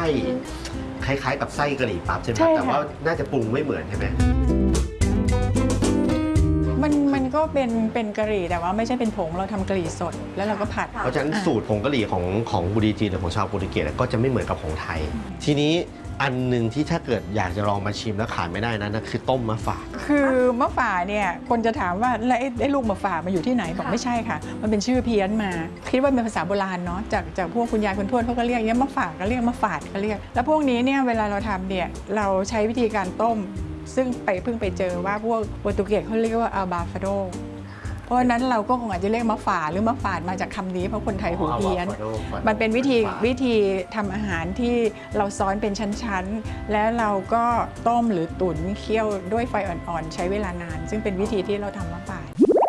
ส้คล้ายๆกับไส้กะหรี่ปั๊บใช่ไหมแต่ว่าน่าจะปรุงไม่เหมือนใช่ไหมมันก็เป็นกะหรี่แต่ว่าไม่ใช่เป็นผงเราทำกะหรี่สดแล้วเราก็ผัดเพราะฉะนั้นสูตรผงกะหรี่ของบุรีจีนหรือของชาวโปรตุเกสก็จะไม่เหมือนกับของไทยทีนี้อันหนึ่งที่ถ้าเกิดอยากจะลองมาชิมแล้วขาดไม่ได้นั่นคือต้มมะฝาดคือมะฝาดเนี่ยคนจะถามว่าแล้วไอ้ลูกมะฝาดมาอยู่ที่ไหนบอกไม่ใช่ค่ะมันเป็นชื่อเพี้ยนมาคิดว่าเป็นภาษาโบราณเนาะจากพวกคุณยายคุณทวดเขาก็เรียกมะฝาดก็เรียกมะฝาดก็เรียกแล้วพวกนี้เนี่ยเวลาเราทำเนี่ยเราใช้วิธีการต้มซึ่งเพิ่งไปเจอว่าพวกโปรตุเกสเขาเรียกว่าอัลบาฟาโดเพราะฉะนั้นเราก็คงอาจจะเรียกมะฝาดหรือมะฝาดมาจากคำนี้เพราะคนไทยหูเพี้ยนมันเป็นวิธีทำอาหารที่เราซ้อนเป็นชั้นๆแล้วเราก็ต้มหรือตุ๋นเคี่ยวด้วยไฟอ่อนๆใช้เวลานานซึ่งเป็นวิธีที่เราทำมะฝาด